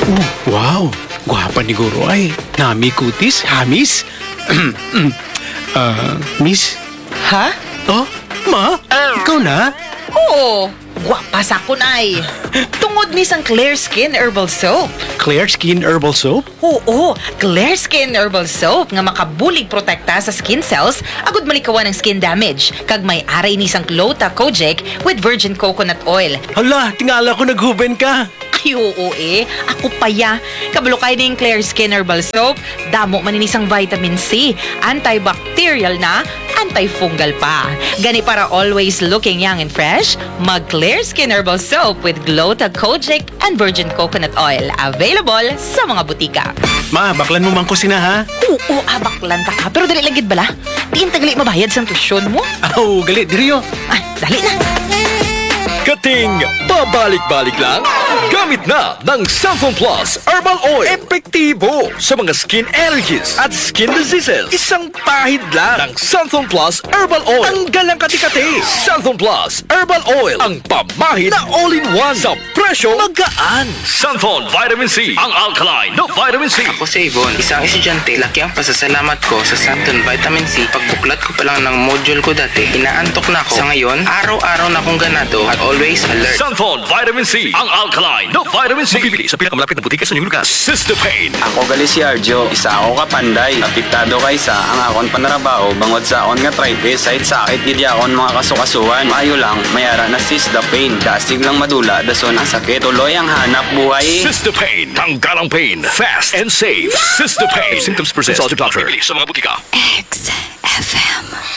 Wow, gwapa ni Guro ay. Nami kutis, hamis. Miss? Ha? Oh, ma? Ikaw na? Oo, gwapa sa kun ay. Tungod ni sang Clear Skin Herbal Soap. Clear Skin Herbal Soap? Oo, Clear Skin Herbal Soap nga makabulig protekta sa skin cells agud malikawan ng skin damage. Kag may aray ni sang Clota Kojic with virgin coconut oil. Hala, tingala ko naghuben ka. Ay, oo ako paya. Kabalo kayo ng Clear Skin Herbal Soap. Damo maninisang vitamin C. Antibacterial na, antifungal pa. Gani para always looking young and fresh, mag Clear Skin Herbal Soap with Glota Kojic and virgin coconut oil. Available sa mga butika. Ma, baklan mo man ko sina ha? Oo, abaklan ta ka. Pero dali lagid bala. Diin tagali mabayad sa tuition mo. Aw, gali, diriyo. Ah, dali na. Kating pabalik-balik lang, gamit na ng Santhon Plus Herbal Oil. Epektibo sa mga skin allergies at skin diseases. Isang pahid lang ng Santhon Plus Herbal Oil. Ang galang kati-kati. Santhon Plus Herbal Oil. Ang pamahid na all-in-one sa presyo magaan. Santhon Vitamin C. Ang alkaline na vitamin C. Ako si Yvonne, isang estudyante. Laki ang pasasalamat ko sa Santon Vitamin C. Pagbuklat ko pa lang ng module ko dati, inaantok na ako. Sa ngayon, araw-araw na akong ganado at always alert. Santhon Vitamin C. Ang alkaline na vitamin C. Bibili sa pinakamalapit na butika sa inyong lugar. Cystopain. Ako gali si Arjo, isa ako kapanday. Apektado kaysa ang akon panarabaho bangod sa akon nga arthritis. Kahit sakit gid akon mga kasukasuan. Maayo lang, mayara na Cystopain. Dasig lang madula, dason ang sakit. Tuloy ang hanap buhay. Cystopain. Tanggal ang pain. Fast and safe. Cystopain. Symptoms persist. Consult your doctor. Bibili sa mga butika. XFM.